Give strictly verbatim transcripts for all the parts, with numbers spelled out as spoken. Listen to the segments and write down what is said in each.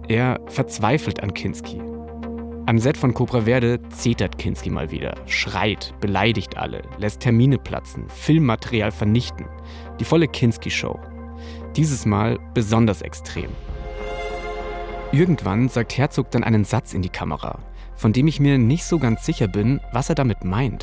Er verzweifelt an Kinski. Am Set von Cobra Verde zetert Kinski mal wieder, schreit, beleidigt alle, lässt Termine platzen, Filmmaterial vernichten. Die volle Kinski-Show. Dieses Mal besonders extrem. Irgendwann sagt Herzog dann einen Satz in die Kamera, von dem ich mir nicht so ganz sicher bin, was er damit meint.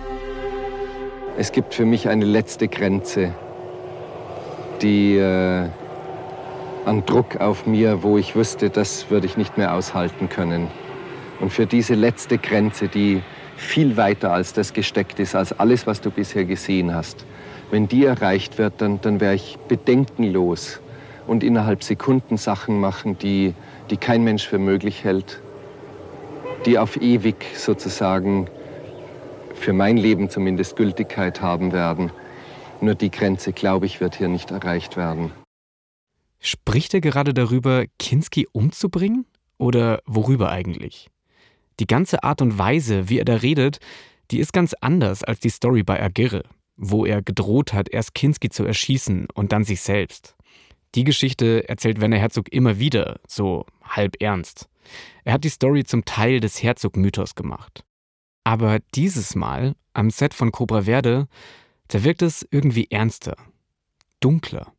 Es gibt für mich eine letzte Grenze, die äh, an Druck auf mir, wo ich wüsste, das würde ich nicht mehr aushalten können. Und für diese letzte Grenze, die viel weiter als das gesteckt ist, als alles, was du bisher gesehen hast, wenn die erreicht wird, dann, dann wäre ich bedenkenlos und innerhalb Sekunden Sachen machen, die, die kein Mensch für möglich hält, die auf ewig sozusagen für mein Leben zumindest Gültigkeit haben werden. Nur die Grenze, glaube ich, wird hier nicht erreicht werden. Spricht er gerade darüber, Kinski umzubringen? Oder worüber eigentlich? Die ganze Art und Weise, wie er da redet, die ist ganz anders als die Story bei Aguirre, wo er gedroht hat, erst Kinski zu erschießen und dann sich selbst. Die Geschichte erzählt Werner Herzog immer wieder, so halb ernst. Er hat die Story zum Teil des Herzog-Mythos gemacht. Aber dieses Mal, am Set von Cobra Verde, da wirkt es irgendwie ernster, dunkler.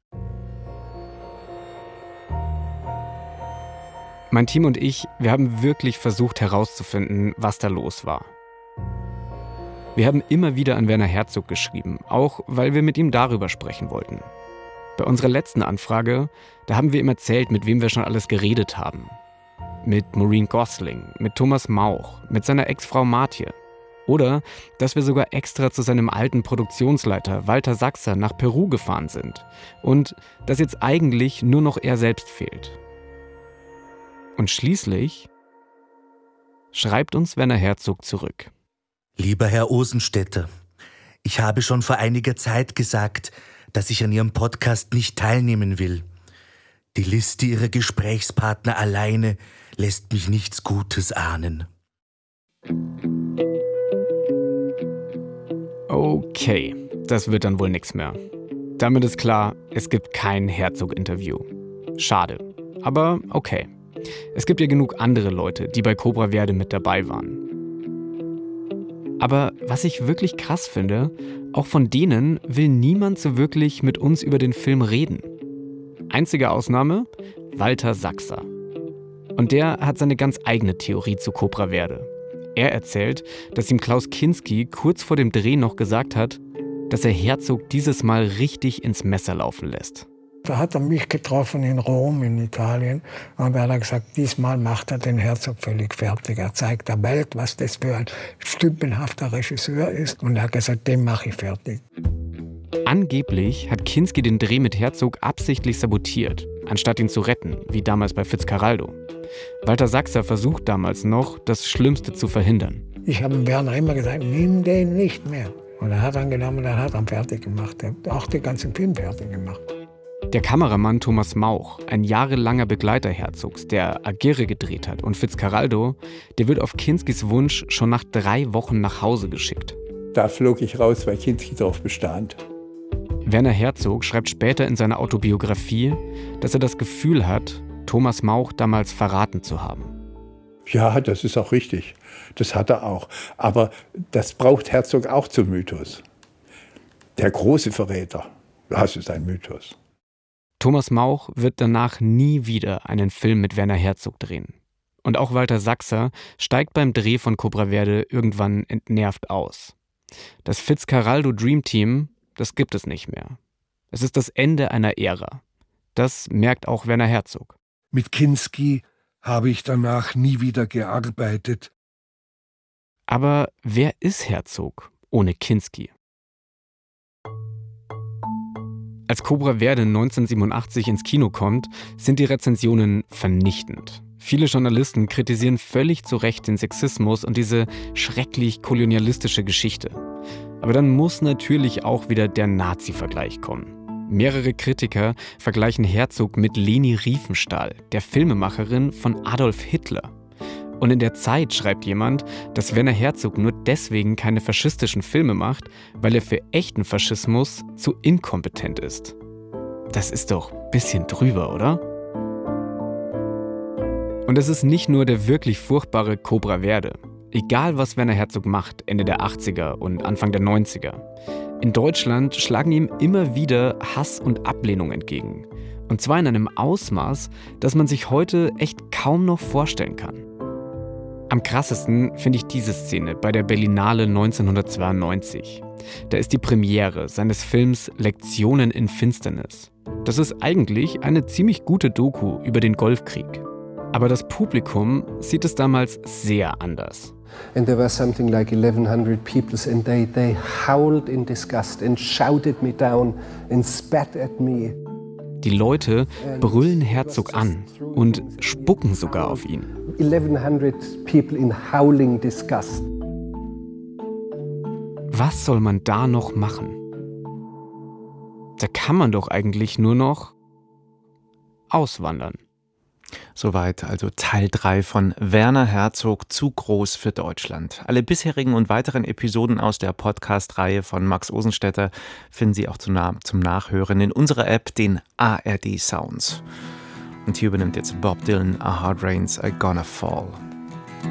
Mein Team und ich, wir haben wirklich versucht herauszufinden, was da los war. Wir haben immer wieder an Werner Herzog geschrieben, auch weil wir mit ihm darüber sprechen wollten. Bei unserer letzten Anfrage, da haben wir ihm erzählt, mit wem wir schon alles geredet haben. Mit Maureen Gosling, mit Thomas Mauch, mit seiner Ex-Frau Martje. Oder, dass wir sogar extra zu seinem alten Produktionsleiter Walter Sachser nach Peru gefahren sind. Und dass jetzt eigentlich nur noch er selbst fehlt. Und schließlich schreibt uns Werner Herzog zurück. Lieber Herr Osenstädter, ich habe schon vor einiger Zeit gesagt, dass ich an Ihrem Podcast nicht teilnehmen will. Die Liste Ihrer Gesprächspartner alleine lässt mich nichts Gutes ahnen. Okay, das wird dann wohl nichts mehr. Damit ist klar, es gibt kein Herzog-Interview. Schade, aber okay. Es gibt ja genug andere Leute, die bei Cobra Verde mit dabei waren. Aber was ich wirklich krass finde, auch von denen will niemand so wirklich mit uns über den Film reden. Einzige Ausnahme, Walter Sachser. Und der hat seine ganz eigene Theorie zu Cobra Verde. Er erzählt, dass ihm Klaus Kinski kurz vor dem Dreh noch gesagt hat, dass er Herzog dieses Mal richtig ins Messer laufen lässt. Da hat er mich getroffen in Rom, in Italien. Und er hat gesagt, diesmal macht er den Herzog völlig fertig. Er zeigt der Welt, was das für ein stümpenhafter Regisseur ist. Und er hat gesagt, den mache ich fertig. Angeblich hat Kinski den Dreh mit Herzog absichtlich sabotiert, anstatt ihn zu retten, wie damals bei Fitzcarraldo. Walter Sachser versucht damals noch, das Schlimmste zu verhindern. Ich habe Werner immer gesagt, nimm den nicht mehr. Und er hat dann genommen und er hat dann fertig gemacht. Er hat auch den ganzen Film fertig gemacht. Der Kameramann Thomas Mauch, ein jahrelanger Begleiter Herzogs, der Aguirre gedreht hat, und Fitzcarraldo, der wird auf Kinskis Wunsch schon nach drei Wochen nach Hause geschickt. Da flog ich raus, weil Kinski darauf bestand. Werner Herzog schreibt später in seiner Autobiografie, dass er das Gefühl hat, Thomas Mauch damals verraten zu haben. Ja, das ist auch richtig. Das hat er auch. Aber das braucht Herzog auch zum Mythos. Der große Verräter, das ist ein Mythos. Thomas Mauch wird danach nie wieder einen Film mit Werner Herzog drehen. Und auch Walter Sachser steigt beim Dreh von Cobra Verde irgendwann entnervt aus. Das Fitzcarraldo Dream Team, das gibt es nicht mehr. Es ist das Ende einer Ära. Das merkt auch Werner Herzog. Mit Kinski habe ich danach nie wieder gearbeitet. Aber wer ist Herzog ohne Kinski? Als Cobra Verde neunzehnhundertsiebenundachtzig ins Kino kommt, sind die Rezensionen vernichtend. Viele Journalisten kritisieren völlig zu Recht den Sexismus und diese schrecklich kolonialistische Geschichte. Aber dann muss natürlich auch wieder der Nazi-Vergleich kommen. Mehrere Kritiker vergleichen Herzog mit Leni Riefenstahl, der Filmemacherin von Adolf Hitler. Und in der Zeit schreibt jemand, dass Werner Herzog nur deswegen keine faschistischen Filme macht, weil er für echten Faschismus zu inkompetent ist. Das ist doch ein bisschen drüber, oder? Und es ist nicht nur der wirklich furchtbare Cobra Verde. Egal, was Werner Herzog macht, Ende der achtziger und Anfang der neunziger. In Deutschland schlagen ihm immer wieder Hass und Ablehnung entgegen. Und zwar in einem Ausmaß, das man sich heute echt kaum noch vorstellen kann. Am krassesten finde ich diese Szene bei der Berlinale neunzehnhundertzweiundneunzig. Da ist die Premiere seines Films Lektionen in Finsternis. Das ist eigentlich eine ziemlich gute Doku über den Golfkrieg. Aber das Publikum sieht es damals sehr anders. And there were something like eleven hundred people, and they, they howled in disgust and shouted me down and spat at me. Die Leute brüllen Herzog an und spucken sogar auf ihn. eleven hundred people in howling disgust. Was soll man da noch machen? Da kann man doch eigentlich nur noch auswandern. Soweit also Teil drei von Werner Herzog, zu groß für Deutschland. Alle bisherigen und weiteren Episoden aus der Podcast-Reihe von Max Osenstetter finden Sie auch zum Nachhören in unserer App, den A R D Sounds. Und hier übernimmt jetzt Bob Dylan A Hard Rain's A Gonna Fall.